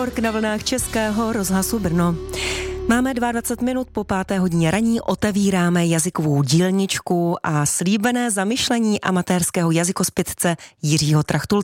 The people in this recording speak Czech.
York na vlnách Českého rozhlasu Brno. Máme 22 minut po 5. hodině raní, otevíráme jazykovou dílničku a slíbené zamyšlení amatérského jazykospětce Jiřího Trachtulce.